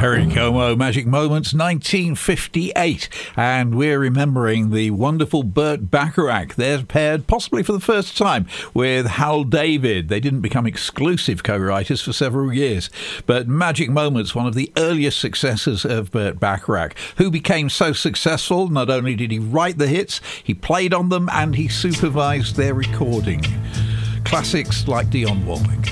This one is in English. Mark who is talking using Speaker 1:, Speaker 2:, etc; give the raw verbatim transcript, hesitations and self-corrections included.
Speaker 1: Perry Como, Magic Moments, nineteen fifty-eight, and we're remembering the wonderful Burt Bacharach. They're paired, possibly for the first time, with Hal David. They didn't become exclusive co-writers for several years, but Magic Moments, one of the earliest successors of Burt Bacharach, who became so successful, not only did he write the hits, he played on them and he supervised their recording. Classics like Dionne Warwick.